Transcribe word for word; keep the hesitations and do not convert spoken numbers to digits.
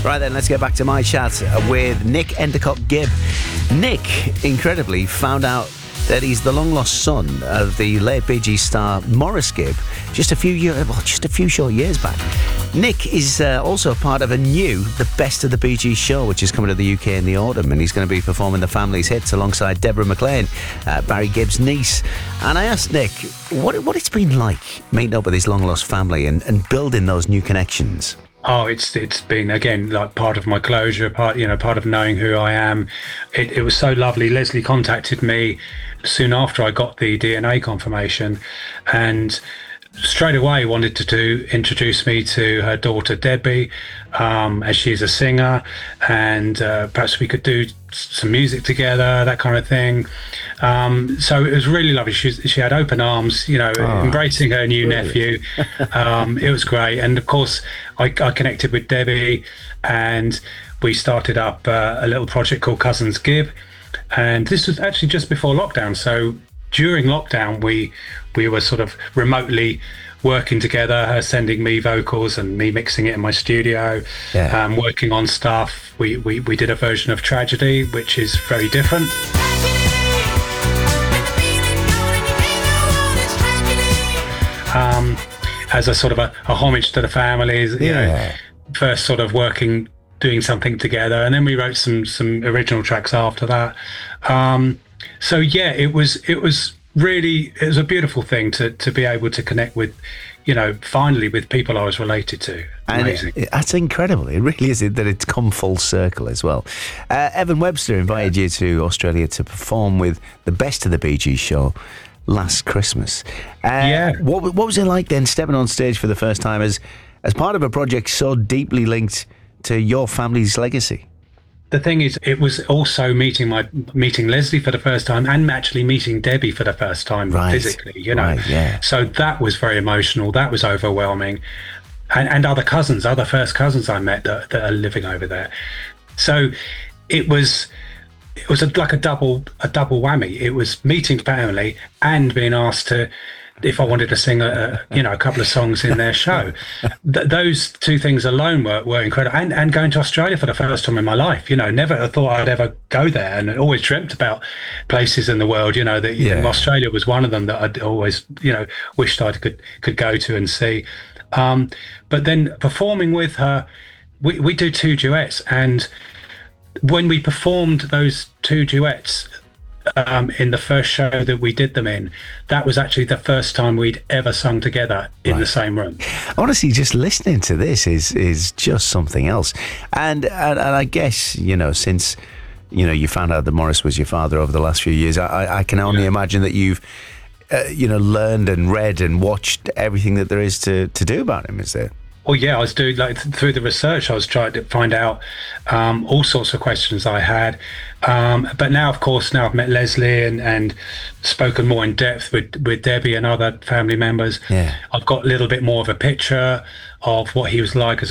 Right then, let's get back to my chat with Nick Endicott-Gibb. Nick, incredibly, found out that he's the long-lost son of the late Bee Gees star Maurice Gibb just a few years, well, just a few short years back. Nick is uh, also part of a new The Best of the Bee Gees show, which is coming to the U K in the autumn, and he's going to be performing the family's hits alongside Deborah McLean, uh, Barry Gibb's niece. And I asked Nick what what it's been like meeting up with his long-lost family and, and building those new connections. Oh, it's it's been, again, like part of my closure, part you know, part of knowing who I am. It, it was so lovely. Leslie contacted me soon after I got the D N A confirmation, and straight away wanted to do, introduce me to her daughter Debbie, um, as she's a singer, and uh, perhaps we could do some music together, that kind of thing. Um, so it was really lovely. She, she had open arms, you know, oh, embracing her new nephew. Um, it was great. And of course, I, I connected with Debbie, and we started up uh, a little project called Cousins Gibb. And this was actually just before lockdown. So during lockdown, we we were sort of remotely working together, her sending me vocals and me mixing it in my studio, yeah. um, working on stuff. We, we, we did a version of Tragedy, which is very different. Um, as a sort of a, a homage to the families, you yeah. know, first sort of working, doing something together. And then we wrote some some original tracks after that. Um, so yeah, it was it was really, it was a beautiful thing to to be able to connect with, you know, finally with people I was related to. Amazing. And it, that's incredible. It really is that it's come full circle as well. Uh, Evan Webster invited you to Australia to perform with the Best of the Bee Gees show last Christmas. Uh, yeah. What what was it like then, stepping on stage for the first time as as part of a project so deeply linked to your family's legacy? The thing is, it was also meeting my meeting Leslie for the first time, and actually meeting Debbie for the first time right. physically, you know. Right, yeah. So that was very emotional. That was overwhelming. And, and other cousins, other first cousins I met that, that are living over there. So it was it was a, like a double a double whammy. It was meeting family and being asked to, if I wanted to sing a, a you know a couple of songs in their show. Th- those two things alone were, were incredible. And and going to Australia for the first time in my life, you know, never thought I'd ever go there, and always dreamt about places in the world, you know, that you yeah. know, Australia was one of them that I'd always, you know, wished I could could go to and see. Um, but then performing with her, we, we do two duets, and when we performed those two duets, Um, in the first show that we did them in, that was actually the first time we'd ever sung together in right. the same room. Honestly, just listening to this is is just something else. And, and and I guess, you know, since, you know, you found out that Maurice was your father over the last few years, I, I can only yeah. imagine that you've, uh, you know, learned and read and watched everything that there is to, to do about him, is there? Well, yeah, I was doing, like, through the research, I was trying to find out um, all sorts of questions I had. Um, but now, of course, now I've met Leslie and, and spoken more in depth with, with Debbie and other family members. Yeah. I've got a little bit more of a picture of what he was like as